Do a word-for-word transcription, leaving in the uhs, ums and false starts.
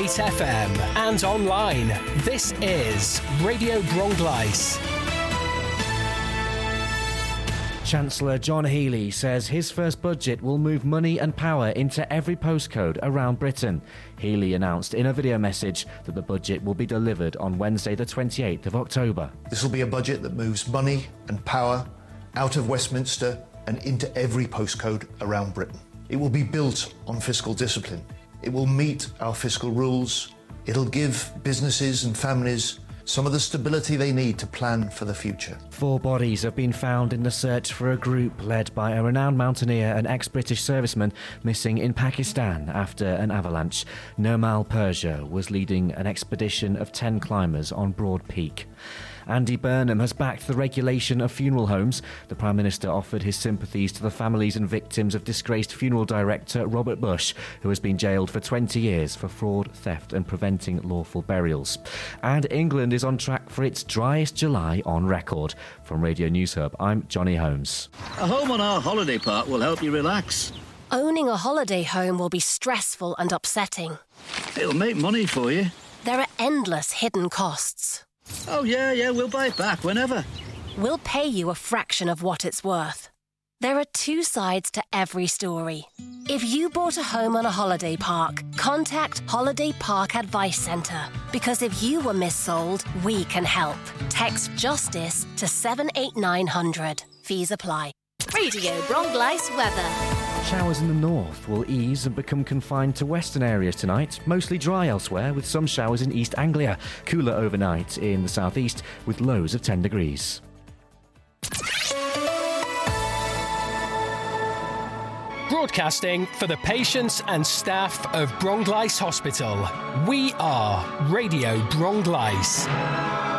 eight F M and online. This is Radio Bronglais. Chancellor John Healey says his first budget will move money and power into every postcode around Britain. Healey announced in a video message that the budget will be delivered on Wednesday the twenty-eighth of October. This will be a budget that moves money and power out of Westminster and into every postcode around Britain. It will be built on fiscal discipline. It will meet our fiscal rules. It'll give businesses and families some of the stability they need to plan for the future. Four bodies have been found in the search for a group led by a renowned mountaineer and ex-British serviceman missing in Pakistan after an avalanche. Nirmal Persia was leading an expedition of ten climbers on Broad Peak. Andy Burnham has backed the regulation of funeral homes. The Prime Minister offered his sympathies to the families and victims of disgraced funeral director Robert Bush, who has been jailed for twenty years for fraud, theft and preventing lawful burials. And England is on track for its driest July on record. From Radio News Hub, I'm Johnny Holmes. A home on our holiday park will help you relax. Owning a holiday home will be stressful and upsetting. It'll make money for you. There are endless hidden costs. Oh, yeah, yeah, we'll buy it back whenever. We'll pay you a fraction of what it's worth. There are two sides to every story. If you bought a home on a holiday park, contact Holiday Park Advice Centre. Because if you were missold, we can help. Text JUSTICE to seven eight nine hundred. Fees apply. Radio Bronglais weather. Showers in the north will ease and become confined to western areas tonight. Mostly dry elsewhere, with some showers in East Anglia. Cooler overnight in the southeast, with lows of ten degrees. Broadcasting for the patients and staff of Bronglais Hospital. We are Radio Bronglais.